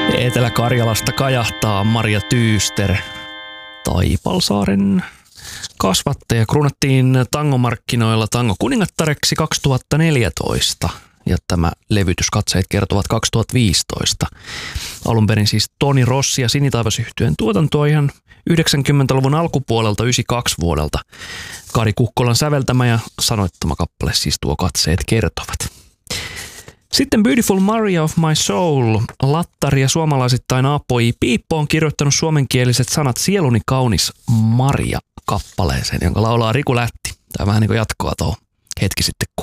Etelä-Karjalasta kajahtaa Maria Tyyster, Taipalsaaren kasvattaja. Kruunattiin tangomarkkinoilla tangokuningattareksi 2014 ja tämä levytys Katseet kertovat 2015. Alun perin siis Toni Rossi ja Sinitaivas-yhtyeen tuotantoa ihan 90-luvun alkupuolelta, 92 vuodelta. Kari Kukkolan säveltämä ja sanoittama kappale siis tuo Katseet kertovat. Sitten Beautiful Maria of My Soul, lattari ja suomalaisittain API Piippo on kirjoittanut suomenkieliset sanat Sieluni kaunis Maria kappaleeseen, jonka laulaa Riku Lätti. Tämä vähän niin kuin jatkoa tuo hetki sitten